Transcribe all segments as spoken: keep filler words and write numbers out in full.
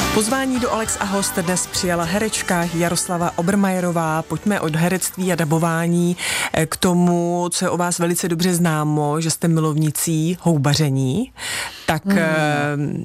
Pozvání do Alex a host dnes přijala herečka Jaroslava Obermajerová. Pojďme od herectví a dabování k tomu, co je o vás velice dobře známo, že jste milovnicí houbaření. Tak hmm.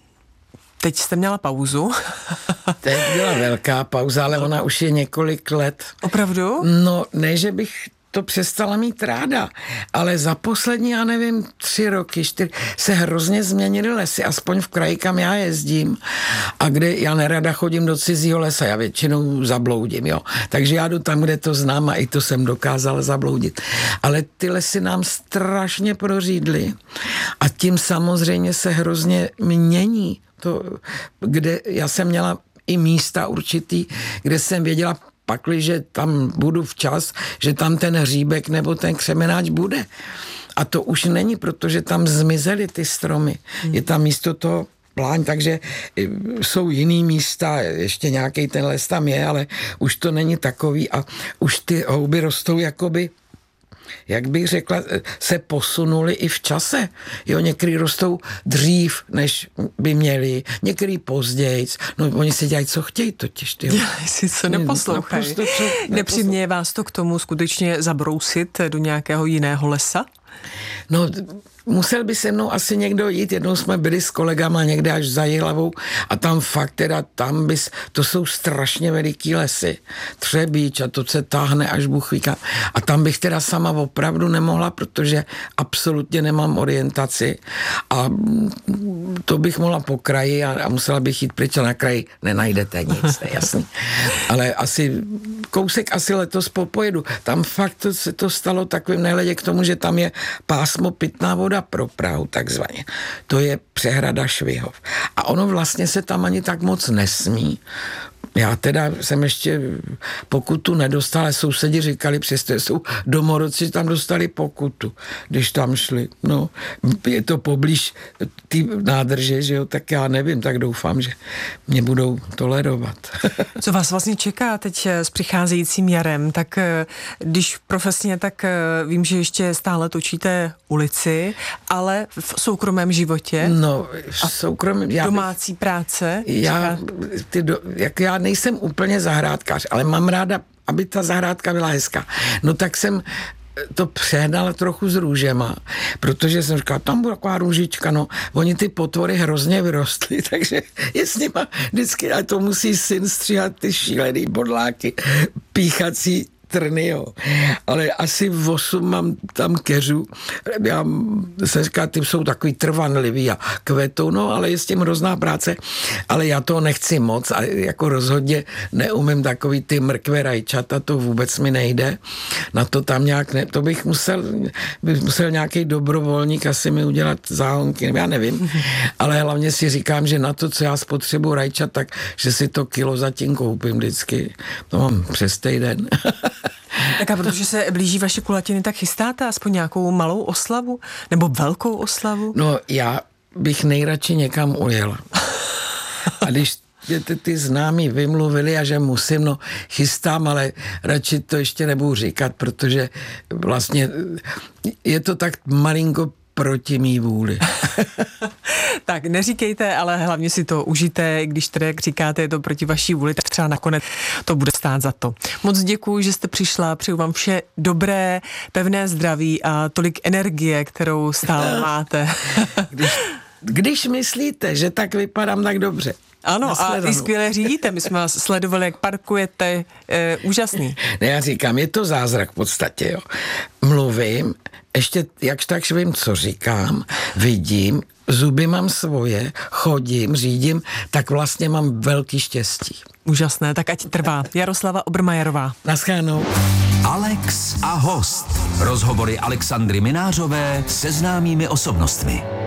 teď jste měla pauzu. Teď byla velká pauza, ale ona už je několik let. Opravdu? No, ne, že bych to přestala mít ráda, ale za poslední, já nevím, tři roky, čtyři, se hrozně změnily lesy, aspoň v kraji, kam já jezdím a kde já nerada chodím do cizího lesa, já většinou zabloudím, jo. Takže já jdu tam, kde to znám a i to jsem dokázala zabloudit. Ale ty lesy nám strašně prořídly a tím samozřejmě se hrozně mění to, kde já jsem měla i místa určitý, kde jsem věděla, pakli, že tam budu včas, že tam ten hříbek nebo ten křemenáč bude. A to už není, protože tam zmizely ty stromy. Hmm. Je tam místo toho pláň, takže jsou jiný místa, ještě nějaký ten les tam je, ale už to není takový a už ty houby rostou jakoby, jak bych řekla, se posunuli i v čase. Jo, některý rostou dřív, než by měli, některý později. No, oni si dělají, co chtějí totiž. Ty si co neposlouchají. Nepřiměje vás to k tomu skutečně zabrousit do nějakého jiného lesa? No, musel by se mnou asi někdo jít. Jednou jsme byli s kolegama někde až za Jihlavou a tam fakt teda, tam bys, to jsou strašně veliký lesy. Třebíč a to se táhne až Bůh ví kam. A tam bych teda sama opravdu nemohla, protože absolutně nemám orientaci a to bych mohla po kraji a, a musela bych jít pryč a na kraji nenajdete nic, to je jasný. Ale asi kousek asi letos popojedu. Tam fakt to, se to stalo takovým nehledě k tomu, že tam je pásmo pitná voda pro Prahu, takzvaně. To je přehrada Švihov. A ono vlastně se tam ani tak moc nesmí. Já teda jsem ještě pokutu nedostal, ale sousedi říkali, přestože jsou domorodci, že tam dostali pokutu, když tam šli. No, je to poblíž ty nádrže, že jo, tak já nevím, tak doufám, že mě budou tolerovat. Co vás vlastně čeká teď s přicházejícím jarem? Tak když profesně, tak vím, že ještě stále točíte ulici, ale v soukromém životě? No, v soukromém... Já, domácí práce? Já, ty do, jak já nejsem úplně zahrádkář, ale mám ráda, aby ta zahrádka byla hezká. No tak jsem to přehnala trochu s růžema, protože jsem říkala, tam bude taková růžička, no, oni ty potvory hrozně vyrostly, takže je s nima vždycky, ale to musí syn stříhat ty šílený bodláky, píchací trny, jo. Ale asi v osm mám tam keřů. Já jsem říkal, ty jsou takový trvanlivý a kvetou, no, ale je s tím hrozná práce. Ale já toho nechci moc a jako rozhodně neumím takový ty mrkve rajčata, to vůbec mi nejde. Na to tam nějak ne, to bych musel, bych musel nějaký dobrovolník asi mi udělat záhonky, já nevím. Ale hlavně si říkám, že na to, co já spotřebuji rajčat, tak, že si to kilo zatím koupím vždycky. To mám přes týden. Tak a protože se blíží vaše kulatiny, tak chystáte aspoň nějakou malou oslavu? Nebo velkou oslavu? No, já bych nejradši někam ujel. A když ty, ty známí vymluvili a že musím, no chystám, ale radši to ještě nebudu říkat, protože vlastně je to tak malinko proti mý vůli. Tak neříkejte, ale hlavně si to užijte, když tedy, jak říkáte, je to proti vaší vůli, tak třeba nakonec to bude stát za to. Moc děkuji, že jste přišla, přeju vám vše dobré, pevné zdraví a tolik energie, kterou stále máte. Když, když myslíte, že tak vypadám tak dobře. Ano, a i skvěle řídíte, my jsme vás sledovali, jak parkujete, e, úžasný. Ne, já říkám, je to zázrak v podstatě, jo. Mluvím, ještě jakž takž vím, co říkám, vidím, zuby mám svoje, chodím, řídím, tak vlastně mám velký štěstí. Úžasné, tak ať trvá. Jaroslava Obermajerová. Naschledanou. Alex a host. Rozhovory Alexandry Minářové se známými osobnostmi.